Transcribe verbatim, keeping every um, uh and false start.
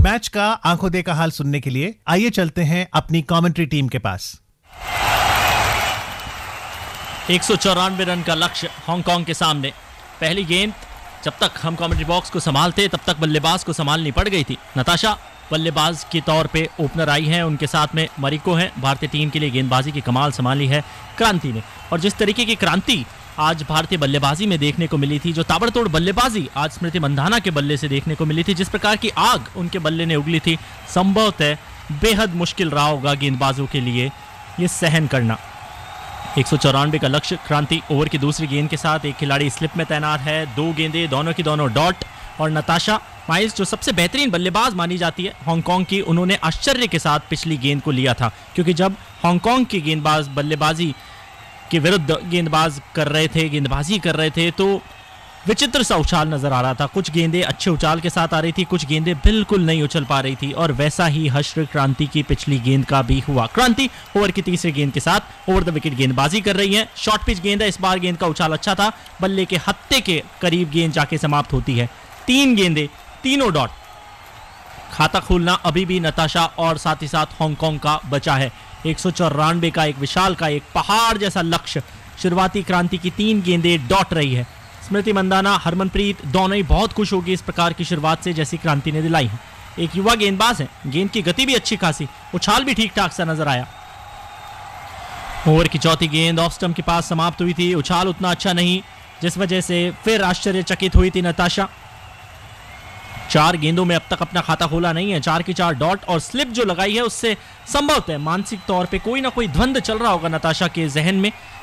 Match का आंखों देखा हाल सुनने के लिए आइए चलते हैं अपनी कमेंट्री टीम के पास। एक सौ चौरानवे रन का लक्ष्य हांगकांग के सामने। पहली गेंद जब तक हम कमेंट्री बॉक्स को संभालते तब तक बल्लेबाज को संभालनी पड़ गई थी। नताशा बल्लेबाज के तौर पे ओपनर आई हैं, उनके साथ में मरिको हैं। भारतीय टीम के लिए गेंदबाजी की कमाल संभाली है क्रांति ने। और जिस तरीके की क्रांति आज भारतीय बल्लेबाजी में देखने को मिली थी, जो ताबड़तोड़ बल्लेबाजी आज स्मृति मंधाना के बल्ले से देखने को मिली थी, जिस प्रकार की आग उनके बल्ले ने उगली थी, संभवतः बेहद मुश्किल रहा होगा गेंदबाजों के लिए ये सहन करना। एक सौ चौरानवे का लक्ष्य। क्रांति ओवर की दूसरी गेंद के साथ एक खिलाड़ी स्लिप में तैनात है। दो गेंदें, दोनों की दोनों डॉट। और नताशा माइल्स जो सबसे बेहतरीन बल्लेबाज मानी जाती है हांगकांग की, उन्होंने आश्चर्य के साथ पिछली गेंद को लिया था, क्योंकि जब हांगकांग के गेंदबाज बल्लेबाजी के विरुद्ध गेंदबाज कर रहे थे गेंदबाजी कर रहे थे तो विचित्र सा उछाल नजर आ रहा था। कुछ गेंदें अच्छे उछाल के साथ आ रही थी, कुछ गेंदें बिल्कुल नहीं उछल पा रही थी। और वैसा ही हश्र क्रांति की पिछली गेंद का भी हुआ। क्रांति ओवर की तीसरी गेंद के साथ ओवर द विकेट गेंदबाजी कर रही है। शॉर्ट पिच गेंद है, इस बार गेंद का उछाल अच्छा था, बल्ले के हत्थे के करीब गेंद जाके समाप्त होती है। तीन गेंदें, तीनों डॉट। खाता खोलना अभी भी नताशा और साथ ही साथ हांगकांग का बचा है। एक सौ चौरानवे का एक विशाल का एक पहाड़ जैसा लक्ष्य। शुरुआती क्रांति की तीन गेंदें डॉट रही है। स्मृति मंदाना, हरमनप्रीत दोनों ही बहुत खुश होगी इस प्रकार की शुरुआत से जैसी क्रांति ने दिलाई है। एक युवा गेंदबाज है, गेंद की गति भी अच्छी खासी, उछाल भी ठीक ठाक सा नजर आया। ओवर की चौथी गेंद ऑफ स्टंप के पास समाप्त हुई थी। उछाल उतना अच्छा नहीं, जिस वजह से फिर आश्चर्यचकित हुई थी नताशा। चार गेंदों में अब तक अपना खाता खोला नहीं है। चार की चार डॉट और स्लिप जो लगाई है उससे संभवतः मानसिक तौर पे कोई ना कोई द्वंद्व चल रहा होगा नताशा के जहन में।